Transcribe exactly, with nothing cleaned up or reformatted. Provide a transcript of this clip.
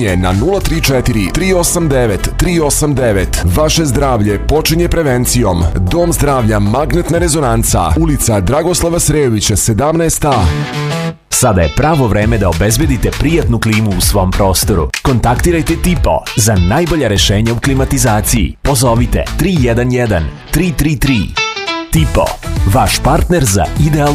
javljanje na nula tri četiri tri osam devet tri osam devet. Vaše zdravlje počinje prevencijom. Dom zdravlja Magnetna rezonanca, ulica Dragoslava Srejovića sedamnaest A. Sada je pravo vreme da obezbedite prijatnu klimu u svom prostoru. Kontaktirajte Tipo za najbolja rešenja u klimatizaciji. Pozovite tri jedan jedan tri tri tri. Tipo, vaš partner za idealnu